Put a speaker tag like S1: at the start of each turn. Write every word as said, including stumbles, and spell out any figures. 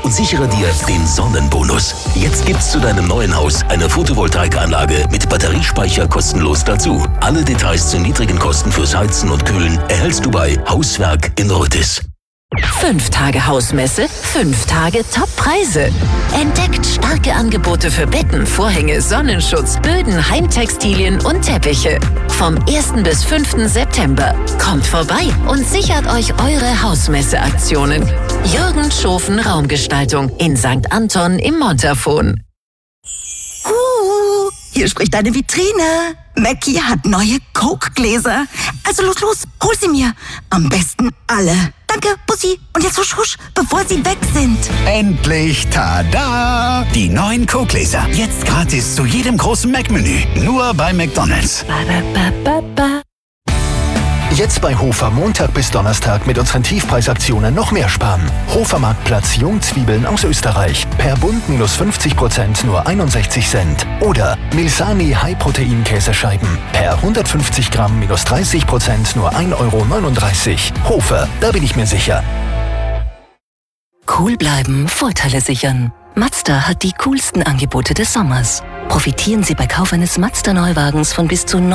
S1: und sichere dir den Sonnenbonus. Jetzt gibt's zu deinem neuen Haus eine Photovoltaikanlage mit Batteriespeicher kostenlos dazu. Alle Details zu niedrigen Kosten fürs Heizen und Kühlen erhältst du bei Hauswerk in Rötis.
S2: Fünf Tage Hausmesse, fünf Tage Top-Preise. Entdeckt starke Angebote für Betten, Vorhänge, Sonnenschutz, Böden, Heimtextilien und Teppiche. Vom ersten bis fünften September. Kommt vorbei und sichert euch eure Hausmesse-Aktionen. Jürgen Schofen Raumgestaltung in Sankt Anton im Montafon.
S3: Uh, hier spricht deine Vitrine. Mackie hat neue Coke-Gläser. Also los, los, hol sie mir. Am besten alle. Danke, Bussi. Und jetzt husch, husch, bevor sie weg sind.
S4: Endlich, tada! Die neuen Coke-Gläser. Jetzt gratis zu jedem großen Mac-Menü. Nur bei McDonald's.
S2: Ba, ba, ba, ba.
S5: Jetzt bei Hofer Montag bis Donnerstag mit unseren Tiefpreisaktionen noch mehr sparen. Hofer Marktplatz Jungzwiebeln aus Österreich. Per Bund minus fünfzig Prozent nur einundsechzig Cent. Oder Milsani High-Protein-Käsescheiben. Per hundertfünfzig Gramm minus dreißig Prozent nur ein Euro neununddreißig. Hofer, da bin ich mir sicher.
S6: Cool bleiben, Vorteile sichern. Mazda hat die coolsten Angebote des Sommers. Profitieren Sie bei Kauf eines Mazda-Neuwagens von bis zu